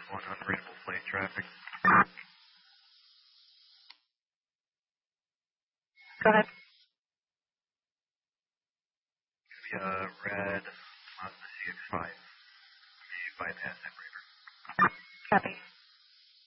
1 unreadable plate traffic. Go ahead. Red Mazda CX-5. Maybe bypass that breaker. Copy.